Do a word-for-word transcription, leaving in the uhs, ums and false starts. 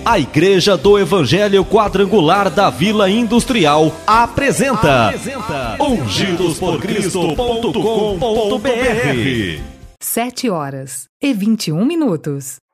A Igreja do Evangelho Quadrangular da Vila Industrial apresenta, apresenta ungidos por cristo ponto com ponto br. Sete horas e vinte e um minutos.